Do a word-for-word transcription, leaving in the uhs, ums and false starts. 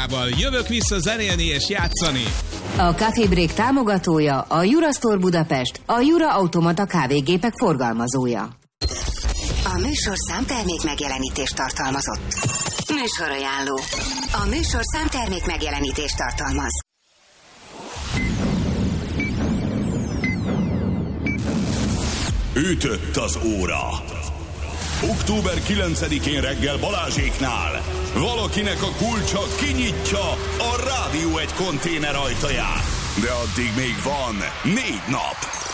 műsorával. Jövök vissza zenélni és játszani. A Coffee Break támogatója a Jura Store Budapest, a Jura Automata kávégépek forgalmazója. A műsorszám termék megjelenítést tartalmazott. Műsorajánló. A műsorszám termék megjelenítést tartalmaz. Ütött az óra. október kilencedikén reggel Balázséknál valakinek a kulcsa kinyitja a Rádió egy konténer ajtaját. De addig még van négy nap.